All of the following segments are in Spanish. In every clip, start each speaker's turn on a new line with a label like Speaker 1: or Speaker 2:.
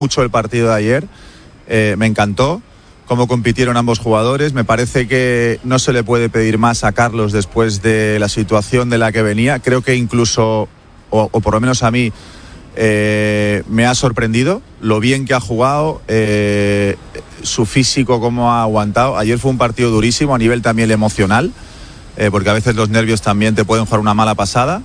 Speaker 1: mucho el partido de ayer, me encantó cómo compitieron ambos jugadores. Me parece que no se le puede pedir más a Carlos después de la situación de la que venía. Creo que incluso, o por lo menos a mí, me ha sorprendido lo bien que ha jugado, su físico, cómo ha aguantado. Ayer fue un partido durísimo a nivel también emocional, porque a veces los nervios también te pueden jugar una mala pasada.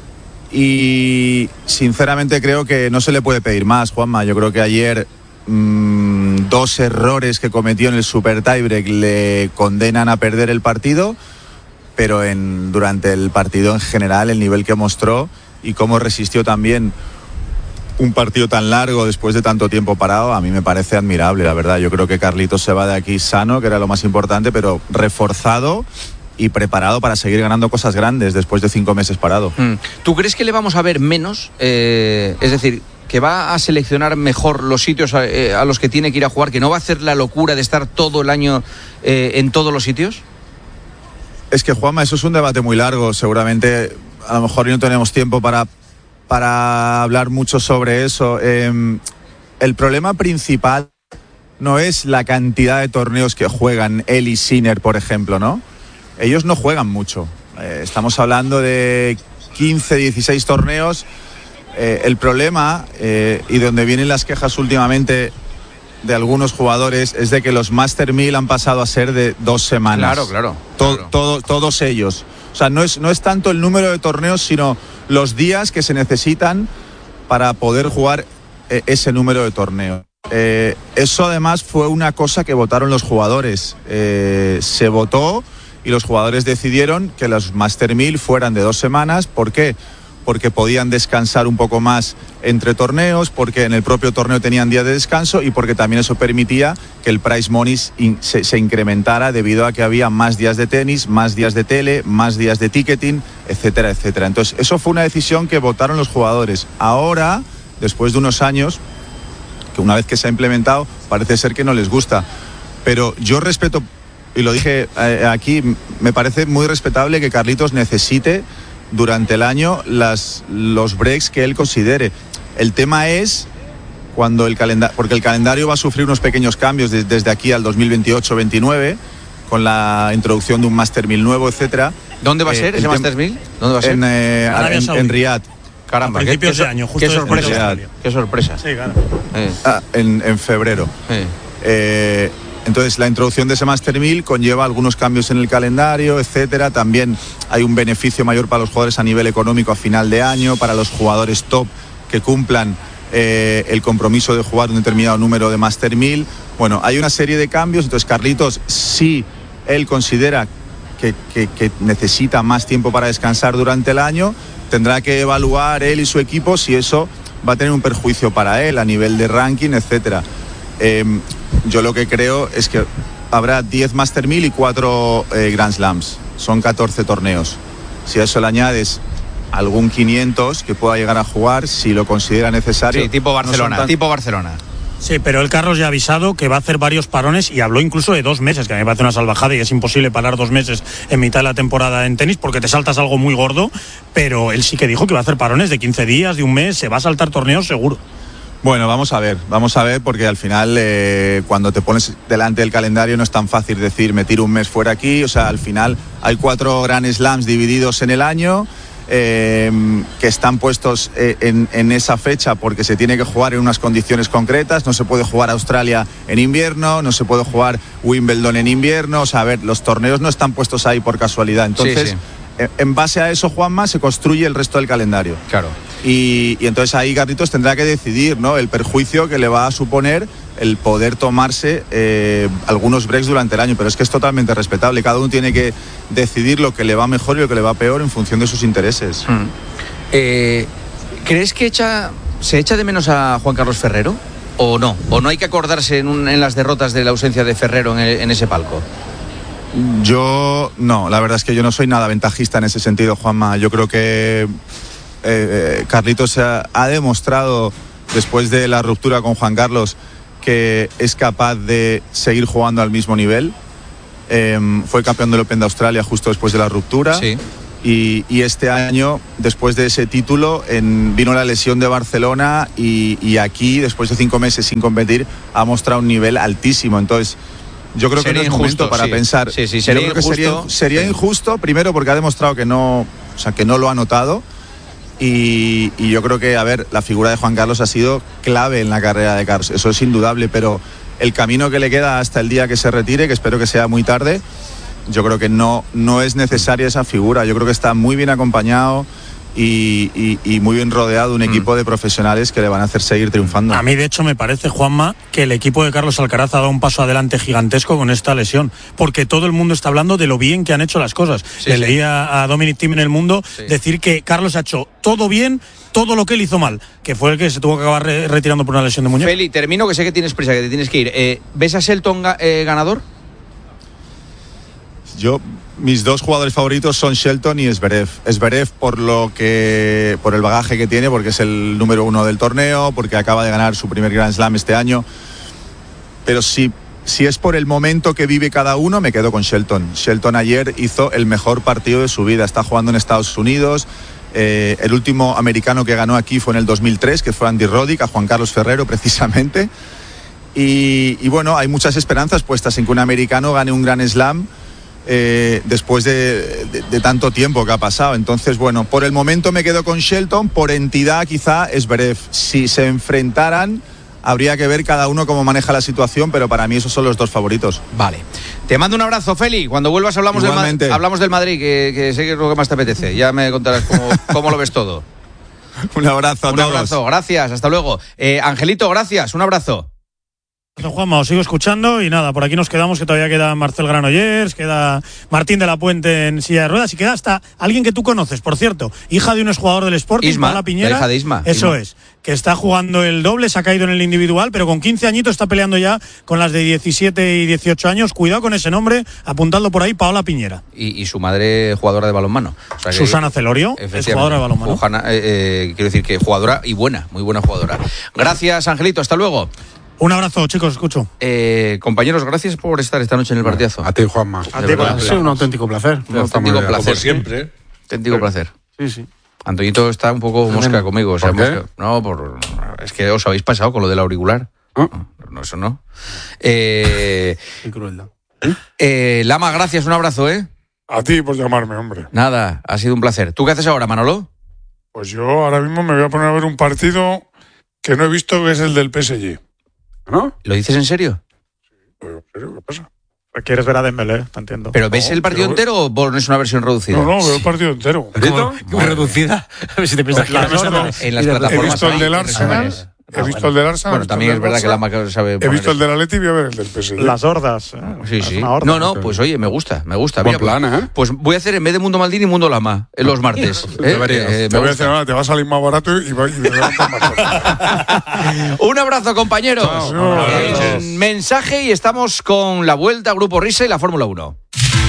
Speaker 1: Y sinceramente creo que no se le puede pedir más, Juanma. Yo creo que ayer 2 errores que cometió en el super tiebreak le condenan a perder el partido, pero durante el partido en general el nivel que mostró y cómo resistió también un partido tan largo después de tanto tiempo parado, a mí me parece admirable, la verdad. Yo creo que Carlitos se va de aquí sano, que era lo más importante, pero reforzado y preparado para seguir ganando cosas grandes después de 5 meses parado.
Speaker 2: ¿Tú crees que le vamos a ver menos? Es decir, que va a seleccionar mejor los sitios a los que tiene que ir a jugar, que no va a hacer la locura de estar todo el año en todos los sitios.
Speaker 1: Es que, Juanma, eso es un debate muy largo. Seguramente a lo mejor no tenemos tiempo para hablar mucho sobre eso. El problema principal no es la cantidad de torneos que juegan él y Sinner, por ejemplo, ¿no? Ellos no juegan mucho. Estamos hablando de 15, 16 torneos. El problema, y donde vienen las quejas últimamente de algunos jugadores, es de que los Master 1000 han pasado a ser de 2 semanas.
Speaker 2: Claro.
Speaker 1: Todos ellos. O sea, no es tanto el número de torneos, sino los días que se necesitan para poder jugar ese número de torneos. Eso además fue una cosa que votaron los jugadores. Se votó y los jugadores decidieron que los Master 1000 fueran de 2 semanas. ¿Por qué? Porque podían descansar un poco más entre torneos, porque en el propio torneo tenían días de descanso y porque también eso permitía que el prize money se incrementara debido a que había más días de tenis, más días de tele, más días de ticketing, etcétera, etcétera. Entonces, eso fue una decisión que votaron los jugadores. Ahora, después de unos años, que una vez que se ha implementado, parece ser que no les gusta. Pero yo respeto, y lo dije aquí, me parece muy respetable que Carlitos necesite durante el año los breaks que él considere. El tema es cuando porque el calendario va a sufrir unos pequeños cambios desde aquí al 2028-29, con la introducción de un Master 1000 nuevo, etcétera.
Speaker 2: ¿Dónde va a ser ese Master 1000? ¿Dónde va a ser?
Speaker 1: En Riyadh.
Speaker 2: Caramba,
Speaker 3: a principios de año, justo
Speaker 2: qué sorpresa. Qué sorpresa.
Speaker 3: Sí, claro.
Speaker 1: En febrero. Entonces, la introducción de ese Master 1000 conlleva algunos cambios en el calendario, etcétera. También hay un beneficio mayor para los jugadores a nivel económico a final de año, para los jugadores top que cumplan el compromiso de jugar un determinado número de Master 1000. Bueno, hay una serie de cambios. Entonces, Carlitos, si él considera que necesita más tiempo para descansar durante el año, tendrá que evaluar él y su equipo si eso va a tener un perjuicio para él a nivel de ranking, etcétera. Yo lo que creo es que habrá 10 Master 1000 y 4 Grand Slams. Son 14 torneos. Si a eso le añades algún 500 que pueda llegar a jugar, si lo considera necesario.
Speaker 2: Sí, tipo Barcelona, tipo Barcelona.
Speaker 3: Sí, pero el Carlos ya ha avisado que va a hacer varios parones y habló incluso de 2 meses, que a mí me parece una salvajada y es imposible parar 2 meses en mitad de la temporada en tenis porque te saltas algo muy gordo, pero él sí que dijo que va a hacer parones de 15 días, de un mes, se va a saltar torneos seguro.
Speaker 1: Bueno, vamos a ver, porque al final cuando te pones delante del calendario no es tan fácil decir me tiro un mes fuera aquí. O sea, al final hay 4 Grand Slams divididos en el año que están puestos en esa fecha porque se tiene que jugar en unas condiciones concretas. No se puede jugar Australia en invierno, no se puede jugar Wimbledon en invierno. O sea, a ver, los torneos no están puestos ahí por casualidad. Entonces, sí. En base a eso, Juanma, se construye el resto del calendario.
Speaker 2: Claro.
Speaker 1: Y entonces ahí Carlitos tendrá que decidir, ¿no?, el perjuicio que le va a suponer el poder tomarse algunos breaks durante el año, pero es que es totalmente respetable. Cada uno tiene que decidir lo que le va mejor y lo que le va peor en función de sus intereses.
Speaker 2: ¿Crees que se echa de menos a Juan Carlos Ferrero? ¿O no? ¿O no hay que acordarse en las derrotas de la ausencia de Ferrero en ese palco?
Speaker 1: Yo no, la verdad es que yo no soy nada ventajista en ese sentido, Juanma. Yo creo que Carlitos ha demostrado después de la ruptura con Juan Carlos que es capaz de seguir jugando al mismo nivel. Fue campeón del Open de Australia justo después de la ruptura.
Speaker 2: Sí.
Speaker 1: Y este año, después de ese título, vino la lesión de Barcelona y aquí, después de 5 meses sin competir, ha mostrado un nivel altísimo. Entonces, yo creo que no es momento para pensar.
Speaker 2: Sí,
Speaker 1: yo creo que sería injusto, primero porque ha demostrado que no lo ha notado. Y yo creo que, la figura de Juan Carlos ha sido clave en la carrera de Carlos, eso es indudable, pero el camino que le queda hasta el día que se retire, que espero que sea muy tarde, yo creo que no es necesaria esa figura. Yo creo que está muy bien acompañado y muy bien rodeado de un equipo de profesionales que le van a hacer seguir triunfando.
Speaker 3: A mí, de hecho, me parece, Juanma, que el equipo de Carlos Alcaraz ha dado un paso adelante gigantesco con esta lesión, porque todo el mundo está hablando de lo bien que han hecho las cosas. Leía a Dominic Thiem en El Mundo decir que Carlos ha hecho todo bien, todo lo que él hizo mal, que fue el que se tuvo que acabar retirando por una lesión de muñeca.
Speaker 2: Feli, termino, que sé que tienes prisa, que te tienes que ir. ¿Ves a Shelton ganador?
Speaker 1: Mis 2 jugadores favoritos son Shelton y Zverev. Zverev por el bagaje que tiene, porque es el número 1 del torneo, porque acaba de ganar su primer Grand Slam este año. Pero si es por el momento que vive cada uno, me quedo con Shelton. Shelton ayer hizo el mejor partido de su vida. Está jugando en Estados Unidos. El último americano que ganó aquí fue en el 2003, que fue Andy Roddick, a Juan Carlos Ferrero precisamente. Y bueno, hay muchas esperanzas puestas en que un americano gane un Grand Slam después de tanto tiempo que ha pasado. Entonces, bueno, por el momento me quedo con Shelton, por entidad quizá Zverev. Si se enfrentaran, habría que ver cada uno cómo maneja la situación, pero para mí esos son los 2 favoritos.
Speaker 2: Vale. Te mando un abrazo, Feli. Cuando vuelvas hablamos del Madrid, que sé que es lo que más te apetece. Ya me contarás cómo lo ves todo.
Speaker 1: Un abrazo a todos.
Speaker 2: Un abrazo, gracias, hasta luego. Angelito, gracias, un abrazo.
Speaker 3: Juanma, os sigo escuchando y nada, por aquí nos quedamos, que todavía queda Marcel Granollers, queda Martín de la Puente en silla de ruedas y queda hasta alguien que tú conoces, por cierto, hija de un exjugador del Sporting, Paula Piñera.
Speaker 2: La hija de Isma.
Speaker 3: Eso es, que está jugando el doble, se ha caído en el individual, pero con 15 añitos está peleando ya con las de 17 y 18 años. Cuidado con ese nombre, apuntadlo por ahí, Paola Piñera.
Speaker 2: Y su madre jugadora de balonmano. O sea,
Speaker 3: Susana Celorio es jugadora de balonmano.
Speaker 2: Quiero decir que jugadora y buena, muy buena jugadora. Gracias, Angelito, hasta luego.
Speaker 3: Un abrazo, chicos, escucho.
Speaker 2: Compañeros, gracias por estar esta noche en el partidazo.
Speaker 4: A ti, Juanma.
Speaker 3: A ti, ha sido un auténtico placer.
Speaker 2: Un auténtico placer.
Speaker 4: Como siempre.
Speaker 2: Auténtico placer.
Speaker 3: Sí.
Speaker 2: Antoñito está un poco mosca conmigo. O sea,
Speaker 4: ¿Por qué?
Speaker 2: Es que os habéis pasado con lo del auricular. No, eso no.
Speaker 3: Qué crueldad.
Speaker 2: Lama, gracias, un abrazo,
Speaker 4: A ti por llamarme, hombre.
Speaker 2: Nada, ha sido un placer. ¿Tú qué haces ahora, Manolo?
Speaker 4: Pues yo ahora mismo me voy a poner a ver un partido que no he visto, que es el del PSG. ¿No?
Speaker 2: ¿Lo dices en serio?
Speaker 4: ¿Pero qué pasa?
Speaker 3: ¿Quieres ver a Dembélé? Te entiendo.
Speaker 2: ¿Pero ves el partido entero o pones una versión reducida?
Speaker 4: No, veo el partido entero.
Speaker 3: ¿Muy reducida? A ver si te piensas
Speaker 2: en las plataformas.
Speaker 4: He visto el del Arsenal. He visto el del Arsenal.
Speaker 2: Bueno, también es verdad que la marca sabe.
Speaker 4: He visto el del Atleti y voy a ver el del PSG.
Speaker 3: Las hordas.
Speaker 2: Sí.
Speaker 3: Horda,
Speaker 2: no, pues oye, me gusta.
Speaker 4: Buen plan, ¿eh?
Speaker 2: Pues voy a hacer en vez de Mundo Maldini, Mundo Lama, en los martes.
Speaker 4: Te voy a decir ahora, te va a salir más barato y me levantas más cosas.
Speaker 2: Un abrazo, compañeros. Mensaje y estamos con la Vuelta a Grupo Risa y la Fórmula 1.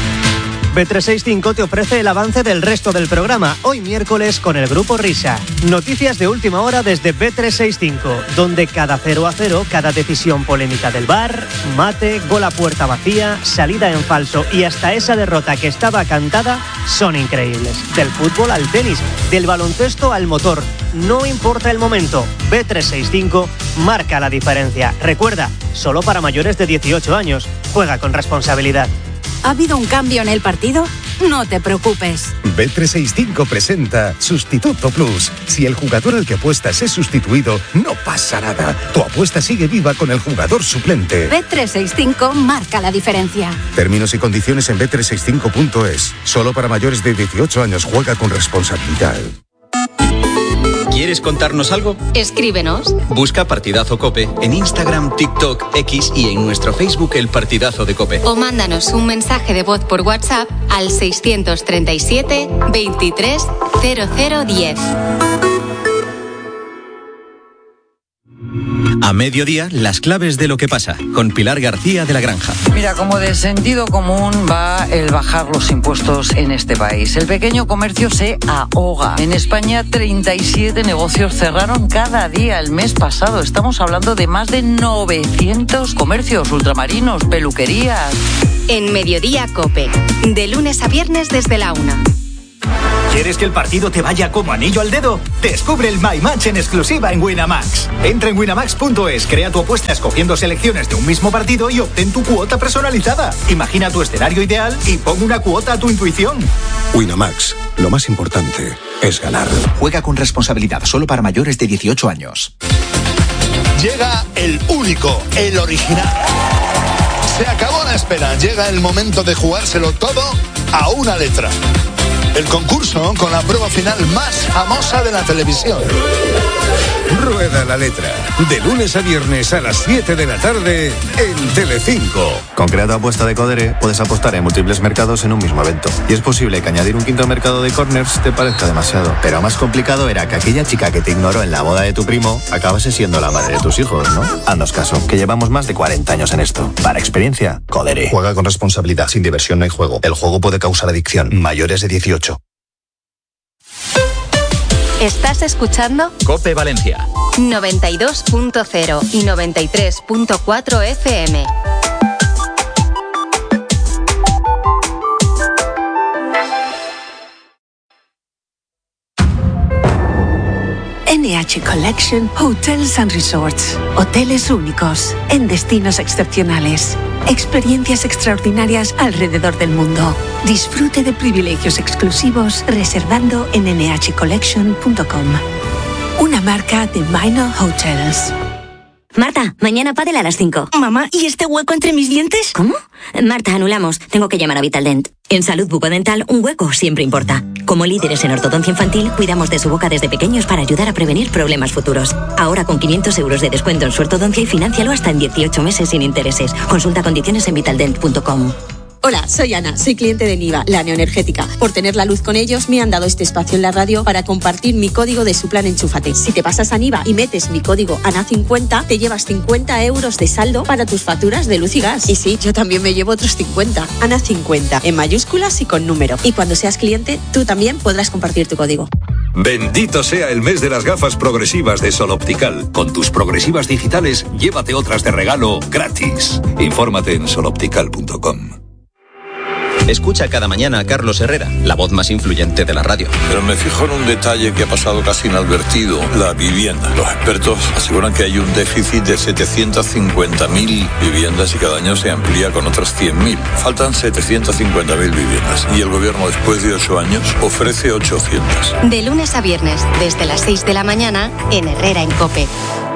Speaker 5: Bet365 te ofrece el avance del resto del programa, hoy miércoles con el Grupo Risa. Noticias de última hora desde Bet365, donde cada 0-0, cada decisión polémica del VAR, mate, gol a puerta vacía, salida en falso y hasta esa derrota que estaba cantada son increíbles. Del fútbol al tenis, del baloncesto al motor, no importa el momento, Bet365 marca la diferencia. Recuerda, solo para mayores de 18 años, juega con responsabilidad.
Speaker 6: ¿Ha habido un cambio en el partido? No te preocupes.
Speaker 7: Bet365 presenta Sustituto Plus. Si el jugador al que apuestas es sustituido, no pasa nada. Tu apuesta sigue viva con el jugador suplente.
Speaker 6: Bet365 marca la diferencia.
Speaker 7: Términos y condiciones en bet365.es. Solo para mayores de 18 años. Juega con responsabilidad.
Speaker 8: ¿Quieres contarnos algo?
Speaker 6: Escríbenos.
Speaker 8: Busca Partidazo COPE en Instagram, TikTok, X y en nuestro Facebook El Partidazo de COPE.
Speaker 6: O mándanos un mensaje de voz por WhatsApp al 637 23 0010.
Speaker 8: A mediodía, las claves de lo que pasa, con Pilar García de la Granja.
Speaker 9: Mira, como de sentido común va el bajar los impuestos en este país. El pequeño comercio se ahoga. En España, 37 negocios cerraron cada día el mes pasado. Estamos hablando de más de 900 comercios, ultramarinos, peluquerías.
Speaker 6: En Mediodía COPE, de lunes a viernes desde la 1.
Speaker 10: ¿Quieres que el partido te vaya como anillo al dedo? Descubre el My Match en exclusiva en Winamax. Entra en winamax.es, crea tu apuesta escogiendo selecciones de un mismo partido y obtén tu cuota personalizada. Imagina tu escenario ideal y pon una cuota a tu intuición.
Speaker 7: Winamax, lo más importante es ganar.
Speaker 10: Juega con responsabilidad, solo para mayores de 18 años.
Speaker 11: Llega el único, el original. Se acabó la espera, llega el momento de jugárselo todo a una letra. El concurso con la prueba final más famosa de la televisión.
Speaker 7: Rueda la letra. De lunes a viernes a las 7 de la tarde en Telecinco.
Speaker 12: Con Crea tu apuesta de Codere puedes apostar en múltiples mercados en un mismo evento. Y es posible que añadir un quinto mercado de corners te parezca demasiado. Pero más complicado era que aquella chica que te ignoró en la boda de tu primo acabase siendo la madre de tus hijos, ¿no? Haznos caso, que llevamos más de 40 años en esto. Para experiencia, Codere.
Speaker 7: Juega con responsabilidad. Sin diversión no hay juego. El juego puede causar adicción. Mayores de 18.
Speaker 6: ¿Estás escuchando?
Speaker 8: COPE Valencia
Speaker 6: 92.0 y 93.4 FM.
Speaker 13: NH Collection Hotels and Resorts. Hoteles únicos, en destinos excepcionales. Experiencias extraordinarias alrededor del mundo. Disfrute de privilegios exclusivos reservando en nhcollection.com. Una marca de Minor Hotels.
Speaker 14: Marta, mañana pádel a las 5.
Speaker 15: Mamá, ¿y este hueco entre mis dientes?
Speaker 14: ¿Cómo? Marta, anulamos. Tengo que llamar a Vitaldent. En salud bucodental, un hueco siempre importa. Como líderes en ortodoncia infantil, cuidamos de su boca desde pequeños para ayudar a prevenir problemas futuros. Ahora con 500 euros de descuento en su ortodoncia y financialo hasta en 18 meses sin intereses. Consulta condiciones en vitaldent.com.
Speaker 16: Hola, soy Ana, soy cliente de Niva, la neoenergética. Por tener la luz con ellos, me han dado este espacio en la radio para compartir mi código de su plan Enchúfate. Si te pasas a Niva y metes mi código ANA50, te llevas 50 euros de saldo para tus facturas de luz y gas. Y sí, yo también me llevo otros 50. ANA50, en mayúsculas y con número. Y cuando seas cliente, tú también podrás compartir tu código.
Speaker 17: Bendito sea el mes de las gafas progresivas de Sol Optical. Con tus progresivas digitales, llévate otras de regalo gratis. Infórmate en soloptical.com.
Speaker 8: Escucha cada mañana a Carlos Herrera, la voz más influyente de la radio.
Speaker 18: Pero me fijo en un detalle que ha pasado casi inadvertido: la vivienda. Los expertos aseguran que hay un déficit de 750.000 viviendas y cada año se amplía con otras 100.000. Faltan 750.000 viviendas y el gobierno, después de 8 años, ofrece 800.
Speaker 6: De lunes a viernes, desde las 6 de la mañana, en Herrera en COPE.